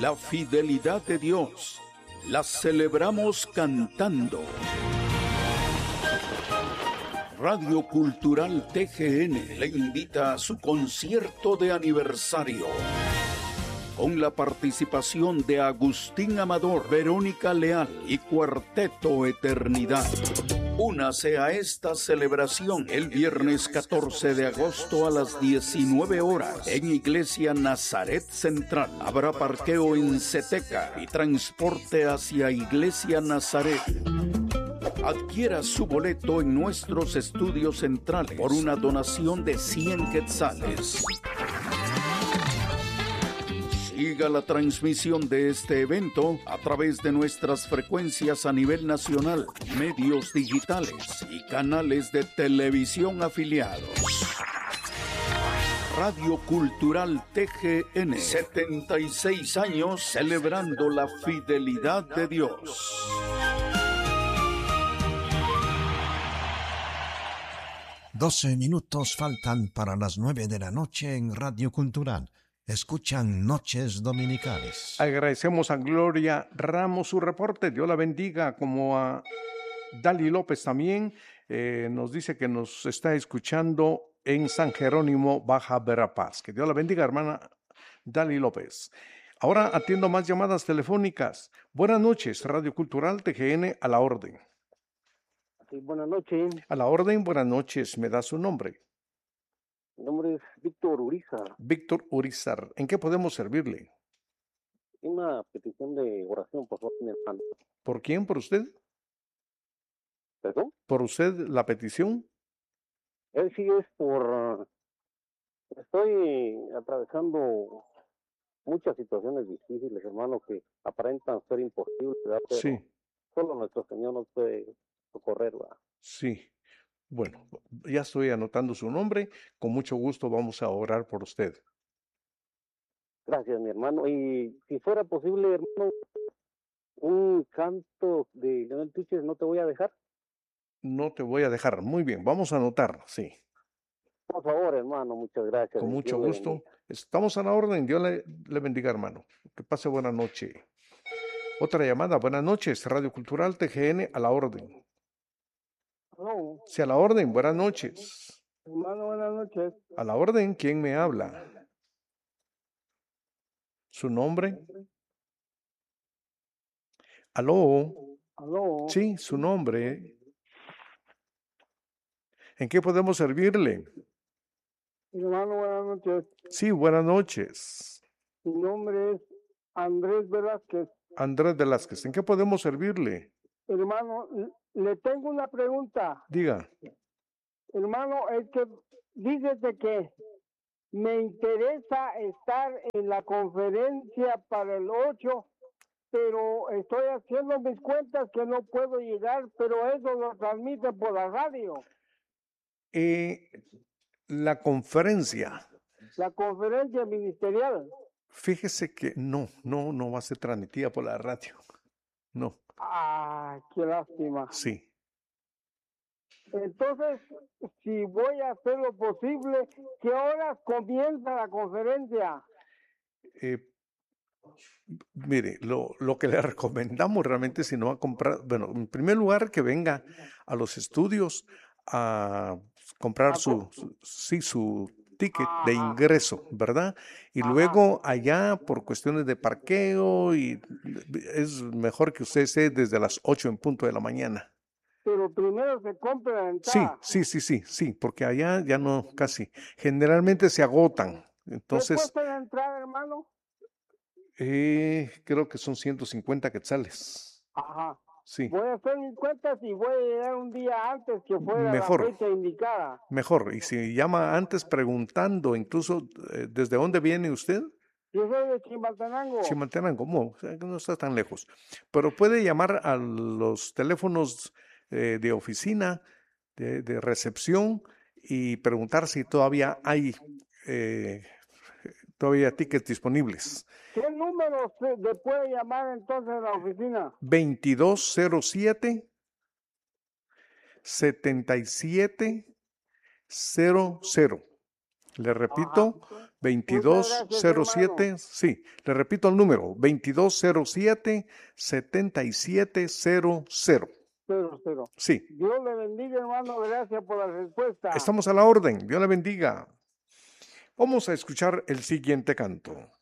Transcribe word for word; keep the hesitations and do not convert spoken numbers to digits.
La fidelidad de Dios la celebramos cantando. Radio Cultural T G N le invita a su concierto de aniversario, con la participación de Agustín Amador, Verónica Leal y Cuarteto Eternidad. Únase a esta celebración el viernes catorce de agosto a las diecinueve horas en Iglesia Nazaret Central. Habrá parqueo en Ceteca y transporte hacia Iglesia Nazaret. Adquiera su boleto en nuestros estudios centrales por una donación de cien quetzales. Siga la transmisión de este evento a través de nuestras frecuencias a nivel nacional, medios digitales y canales de televisión afiliados. Radio Cultural T G N, setenta y seis años celebrando la fidelidad de Dios. Doce minutos faltan para las nueve de la noche en Radio Cultural. Escuchan Noches Dominicales. Agradecemos a Gloria Ramos su reporte. Dios la bendiga, como a Dali López también. Eh, nos dice que nos está escuchando en San Jerónimo, Baja Verapaz. Que Dios la bendiga, hermana Dali López. Ahora atiendo más llamadas telefónicas. Buenas noches, Radio Cultural T G N, a la orden. Sí, buenas noches. A la orden, buenas noches. ¿Me da su nombre? Mi nombre es Víctor Urizar. Víctor Urizar. ¿En qué podemos servirle? Una petición de oración, por favor, mi hermano. ¿Por quién? ¿Por usted? ¿Perdón? ¿Por usted la petición? Él sí es por... Estoy atravesando muchas situaciones difíciles, hermano, que aparentan ser imposibles, ¿verdad? Pero sí. Solo nuestro Señor nos puede socorrer, ¿verdad? Sí. Bueno, ya estoy anotando su nombre. Con mucho gusto vamos a orar por usted. Gracias, mi hermano. Y si fuera posible, hermano, un canto de Leonel Tuches, ¿no te voy a dejar? No te voy a dejar. Muy bien, vamos a anotar, sí. Por favor, hermano, muchas gracias. Con mucho Dios gusto. Estamos a la orden. Dios le, le bendiga, hermano. Que pase buena noche. Otra llamada. Buenas noches. Radio Cultural T G N, a la orden. No. Sí, a la orden. Buenas noches. Hermano, buenas noches. A la orden. ¿Quién me habla? ¿Su nombre? ¿Aló? Aló. Sí, su nombre. ¿En qué podemos servirle? Hermano, buenas noches. Sí, buenas noches. Mi nombre es Andrés Velázquez. Andrés Velázquez, ¿en qué podemos servirle? Hermano, le tengo una pregunta. Diga. Hermano, es que dígate que me interesa estar en la conferencia para el ocho, pero estoy haciendo mis cuentas que no puedo llegar, pero eso lo transmite por la radio. Eh, la conferencia. La conferencia ministerial. Fíjese que no, no, no va a ser transmitida por la radio. No. Ah, qué lástima. Sí. Entonces, si voy a hacer lo posible, ¿qué horas comienza la conferencia? Eh, mire, lo, lo que le recomendamos realmente, si no va a comprar, bueno, en primer lugar que venga a los estudios a comprar su, su sí, su ticket Ajá. de ingreso, ¿verdad? Y Ajá. luego allá por cuestiones de parqueo, y es mejor que usted esté desde las ocho en punto de la mañana. Pero primero se compra la entrada. Sí, sí, sí, sí, sí, porque allá ya no, casi. Generalmente se agotan. Entonces, ¿qué cuesta la entrada, hermano? Eh, creo que son ciento cincuenta quetzales. Ajá. Sí. Voy a hacer mis cuentas y voy a llegar un día antes que fuera Mejor. la fecha indicada. Mejor. Y si llama antes preguntando, incluso, eh, ¿desde dónde viene usted? Yo soy de Chimaltenango. Chimaltenango, ¿cómo? O sea, que no está tan lejos. Pero puede llamar a los teléfonos eh, de oficina, de, de recepción, y preguntar si todavía hay eh, todavía tickets disponibles. ¿Qué número se le puede llamar entonces a la oficina? veintidós cero siete, setenta y siete cero cero. Le repito, veintidós cero siete, sí, le repito el número, veintidós cero siete, setenta y siete cero cero. Cero, cero. Sí. Dios le bendiga, hermano, gracias por la respuesta. Estamos a la orden, Dios le bendiga. Vamos a escuchar el siguiente canto.